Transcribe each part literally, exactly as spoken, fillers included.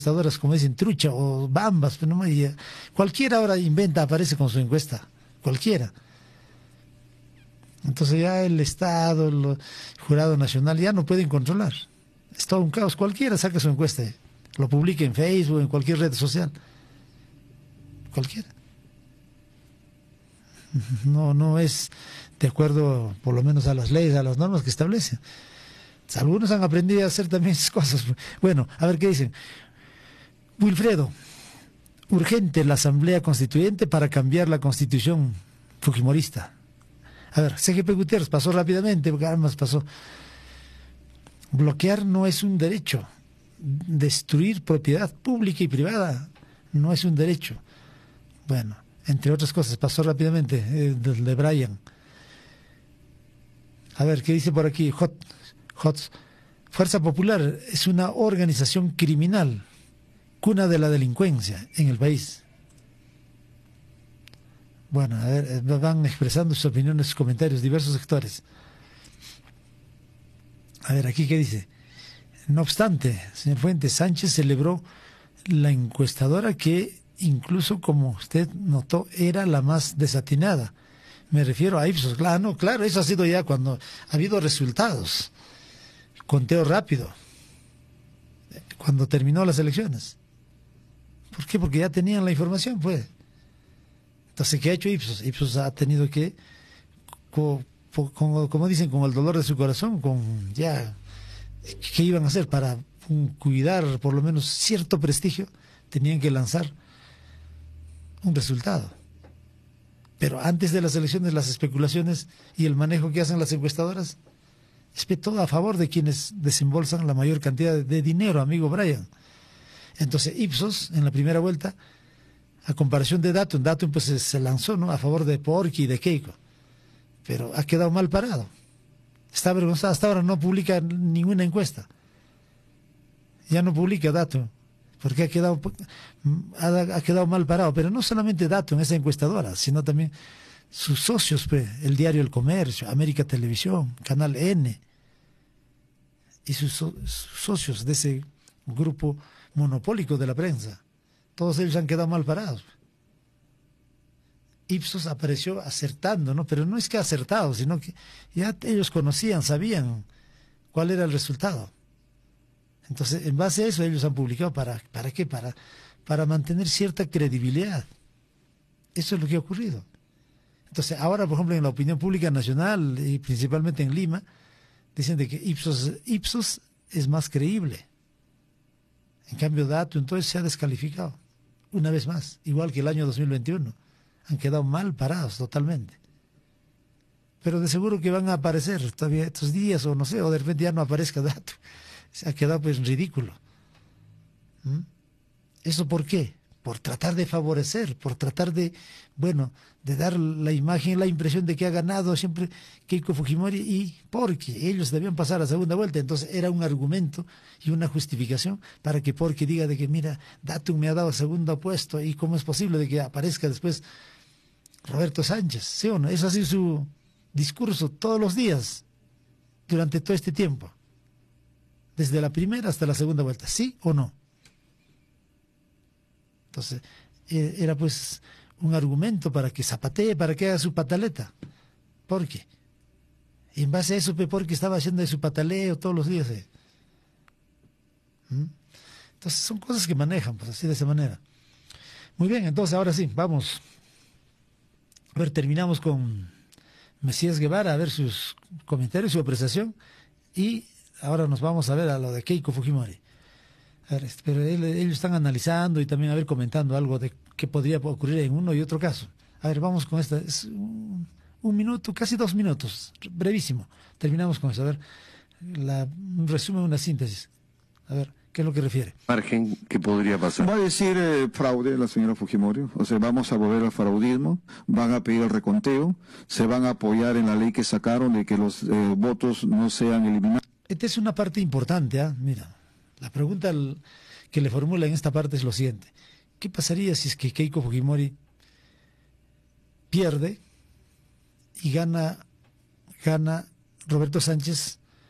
encuestadoras, como dicen, trucha o bambas, pero no, y, cualquiera ahora inventa, aparece con su encuesta, cualquiera. Entonces ya el Estado, el Jurado Nacional ya no pueden controlar. Es todo un caos, cualquiera saca su encuesta, lo publica en Facebook, en cualquier red social, cualquiera. No, no es de acuerdo por lo menos a las leyes, a las normas que establecen. Algunos han aprendido a hacer también esas cosas. Bueno, a ver qué dicen. Wilfredo, urgente la Asamblea Constituyente para cambiar la Constitución fujimorista. A ver, C G P Gutiérrez pasó rápidamente, porque además pasó. Bloquear no es un derecho. Destruir propiedad pública y privada no es un derecho. Bueno, entre otras cosas, pasó rápidamente, eh, del de Brian. A ver, ¿qué dice por aquí? Hot, Hot. Fuerza Popular es una organización criminal, cuna de la delincuencia en el país. Bueno, a ver, van expresando sus opiniones, sus comentarios, diversos sectores. A ver, aquí qué dice. No obstante, señor Fuentes, Sánchez celebró la encuestadora que incluso, como usted notó, era la más desatinada. Me refiero a Ipsos. Claro, no, claro, eso ha sido ya cuando ha habido resultados. Conteo rápido. Cuando terminó las elecciones. ¿Por qué? Porque ya tenían la información, pues. Entonces, ¿qué ha hecho Ipsos? Ipsos ha tenido que, como, como, como dicen, con el dolor de su corazón, con ya, ¿qué iban a hacer? Para um, cuidar por lo menos cierto prestigio, tenían que lanzar un resultado. Pero antes de las elecciones, las especulaciones y el manejo que hacen las encuestadoras, es todo a favor de quienes desembolsan la mayor cantidad de dinero, amigo Brian. Entonces, Ipsos, en la primera vuelta, a comparación de Datum, Datum pues se lanzó, ¿no?, a favor de Porky y de Keiko, pero ha quedado mal parado. Está avergonzado, hasta ahora no publica ninguna encuesta. Ya no publica Datum, porque ha quedado, ha, ha quedado mal parado, pero no solamente Datum, esa encuestadora, sino también sus socios, pues, el diario El Comercio, América Televisión, Canal N, y sus, sus socios de ese grupo monopólico de la prensa. Todos ellos han quedado mal parados. Ipsos apareció acertando, ¿no? Pero no es que ha acertado, sino que ya ellos conocían, sabían cuál era el resultado. Entonces, en base a eso, ellos han publicado. ¿Para, para qué? Para, para mantener cierta credibilidad. Eso es lo que ha ocurrido. Entonces, ahora, por ejemplo, en la opinión pública nacional y principalmente en Lima, dicen de que Ipsos, Ipsos es más creíble. En cambio, Datum entonces se ha descalificado una vez más, igual que el año dos mil veintiuno. Han quedado mal parados totalmente. Pero de seguro que van a aparecer todavía estos días, o no sé, o de repente ya no aparezca Datum. Se ha quedado pues ridículo. ¿Mm? ¿Eso por qué? Por tratar de favorecer, por tratar de, bueno, de dar la imagen, la impresión de que ha ganado siempre Keiko Fujimori, y porque ellos debían pasar a segunda vuelta. Entonces era un argumento y una justificación para que Porque diga de que, mira, Datum me ha dado segundo puesto, y cómo es posible de que aparezca después Roberto Sánchez, ¿sí o no? Eso ha sido su discurso todos los días, durante todo este tiempo, desde la primera hasta la segunda vuelta, ¿sí o no? Entonces, era pues un argumento para que zapatee, para que haga su pataleta. ¿Por qué? Y en base a eso, Porque estaba haciendo de su pataleo todos los días. ¿Eh? ¿Mm? Entonces, son cosas que manejan, pues así, de esa manera. Muy bien, entonces, ahora sí, vamos. A ver, terminamos con Mesías Guevara, a ver sus comentarios, su apreciación. Y ahora nos vamos a ver a lo de Keiko Fujimori. A ver, pero ellos están analizando y también a ver comentando algo de qué podría ocurrir en uno y otro caso. A ver, vamos con esta. Es un, un minuto, casi dos minutos, brevísimo. Terminamos con eso. A ver, la, un resumen, una síntesis. A ver, ¿qué es lo que refiere? Margen, ¿qué podría pasar? Va a decir eh, fraude la señora Fujimori, o sea, vamos a volver al fraudismo, van a pedir el reconteo, se van a apoyar en la ley que sacaron de que los eh, votos no sean eliminados. Esta es una parte importante, ¿ah? ¿eh? Mira. La pregunta que le formula en esta parte es lo siguiente. ¿Qué pasaría si es que Keiko Fujimori pierde y gana, gana Roberto Sánchez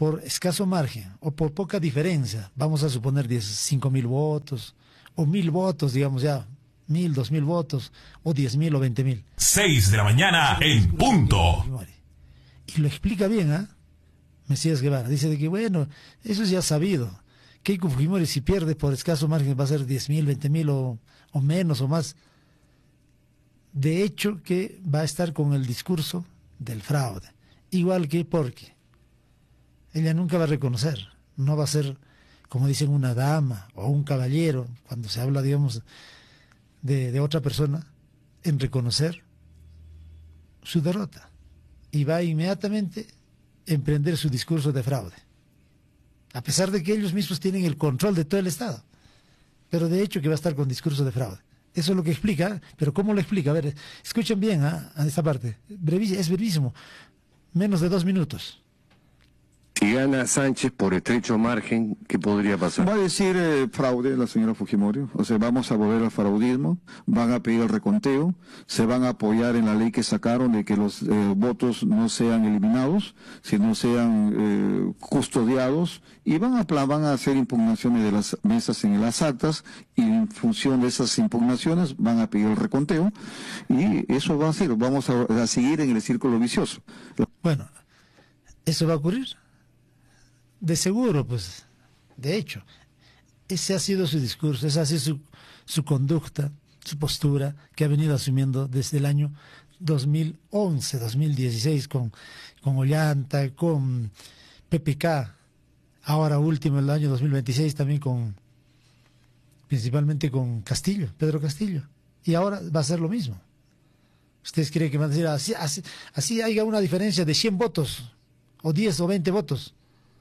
por escaso margen o por poca diferencia, vamos a suponer cinco mil votos o mil votos, digamos ya, mil, dos mil votos o diez mil o veinte mil. Seis de la mañana en punto. Y lo explica bien, ¿ah? ¿eh? Mesías Guevara dice de que bueno, eso es ya sabido. Keiko Fujimori si pierde por escaso margen va a ser diez mil, veinte mil o, o menos o más. De hecho que va a estar con el discurso del fraude, igual que porque ella nunca va a reconocer, no va a ser, como dicen, una dama o un caballero, cuando se habla, digamos, de, de otra persona, en reconocer su derrota. Y va inmediatamente a emprender su discurso de fraude. A pesar de que ellos mismos tienen el control de todo el Estado. Pero de hecho que va a estar con discurso de fraude. Eso es lo que explica, pero ¿cómo lo explica? A ver, escuchen bien ¿eh? a esta parte. Brevísimo, es brevísimo. Menos de dos minutos. Si gana Sánchez por estrecho margen, ¿qué podría pasar? Va a decir eh, fraude la señora Fujimori, o sea, vamos a volver al fraudismo, van a pedir el reconteo, se van a apoyar en la ley que sacaron de que los eh, votos no sean eliminados, sino sean eh, custodiados, y van a, van a hacer impugnaciones de las mesas en las actas, y en función de esas impugnaciones van a pedir el reconteo, y eso va a ser, vamos a, a seguir en el círculo vicioso. Bueno, ¿eso va a ocurrir? De seguro, pues, de hecho, ese ha sido su discurso, esa ha sido su, su conducta, su postura que ha venido asumiendo desde el año dos mil once, dos mil dieciséis con, con Ollanta, con P P K, ahora último el año dos mil veintiséis también con, principalmente con Castillo, Pedro Castillo, y ahora va a ser lo mismo. ¿Ustedes creen que van a decir, así, así, así haya una diferencia de cien votos, o diez o veinte votos?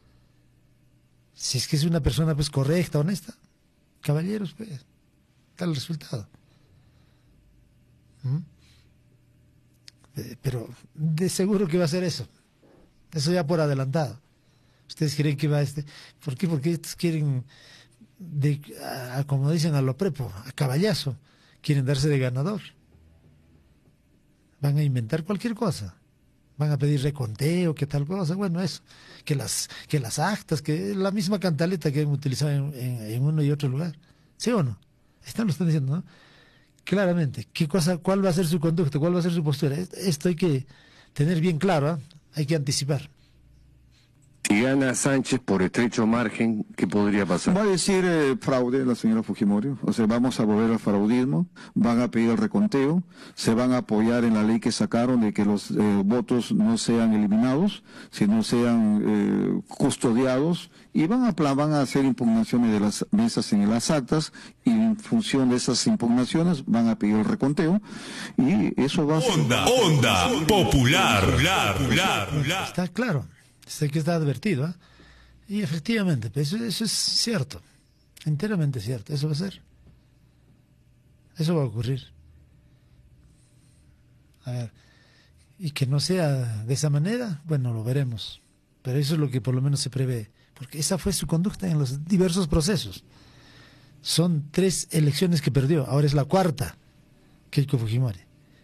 Si es que es una persona pues correcta, honesta, caballeros, pues, está el resultado. ¿Mm? Eh, pero de seguro que va a ser eso. Eso ya por adelantado. ¿Ustedes creen que va a este? ¿Por qué? Porque estos quieren, de, a, como dicen a lo prepo, a caballazo, quieren darse de ganador. Van a inventar cualquier cosa. Van a pedir reconteo, que tal cosa, bueno, eso, que las que las actas, que la misma cantaleta que han utilizado en, en, en uno y otro lugar. ¿Sí o no? Están lo están diciendo, ¿no? Claramente, ¿qué cosa, cuál va a ser su conducta, cuál va a ser su postura? Esto hay que tener bien claro, ¿eh? Hay que anticipar. Si gana Sánchez por estrecho margen, ¿qué podría pasar? Va a decir eh, fraude la señora Fujimori, o sea, vamos a volver al fraudismo, van a pedir el reconteo, se van a apoyar en la ley que sacaron de que los eh, votos no sean eliminados, sino sean eh, custodiados, y van a, van a hacer impugnaciones de las mesas en las actas, y en función de esas impugnaciones van a pedir el reconteo, y eso va a ser... Onda, onda, popular, popular, popular, popular. Está claro. Sé que está advertido, ¿eh? Y efectivamente, eso, eso es cierto, enteramente cierto, eso va a ser, eso va a ocurrir. A ver, y que no sea de esa manera, bueno, lo veremos, pero eso es lo que por lo menos se prevé, porque esa fue su conducta en los diversos procesos. Son tres elecciones que perdió, ahora es la cuarta, Keiko Fujimori.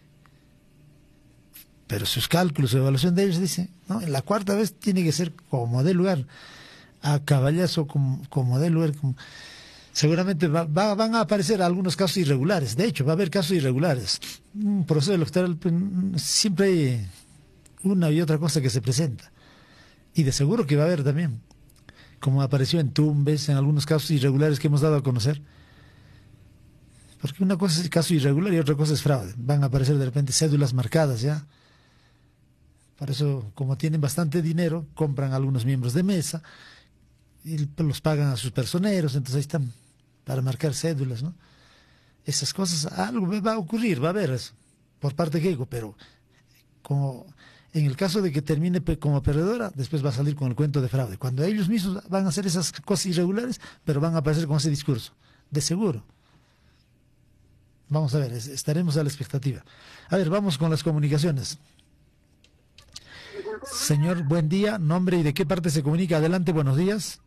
Pero sus cálculos, su evaluación de ellos dice, no, en la cuarta vez tiene que ser como de lugar, a caballazo como, como de lugar. Como... Seguramente va, va, van a aparecer algunos casos irregulares, de hecho va a haber casos irregulares. Un proceso electoral siempre hay una y otra cosa que se presenta. Y de seguro que va a haber también, como apareció en Tumbes, en algunos casos irregulares que hemos dado a conocer. Porque una cosa es el caso irregular y otra cosa es fraude. Van a aparecer de repente cédulas marcadas ya. Por eso, como tienen bastante dinero, compran a algunos miembros de mesa y los pagan a sus personeros, entonces ahí están para marcar cédulas, ¿no? Esas cosas, algo va a ocurrir, va a haber eso, por parte de Keiko, pero como en el caso de que termine como perdedora, después va a salir con el cuento de fraude. Cuando ellos mismos van a hacer esas cosas irregulares, pero van a aparecer con ese discurso, de seguro. Vamos a ver, estaremos a la expectativa. A ver, vamos con las comunicaciones. Señor, buen día, nombre y de qué parte se comunica. Adelante, buenos días.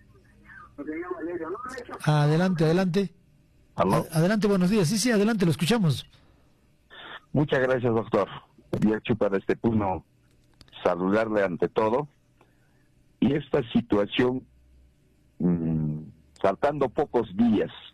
Adelante, adelante. ¿Aló? Adelante, buenos días. Sí, sí, adelante, lo escuchamos. Muchas gracias, doctor. Y hecho para este punto saludarle ante todo Y esta situación, mmm, faltando pocos días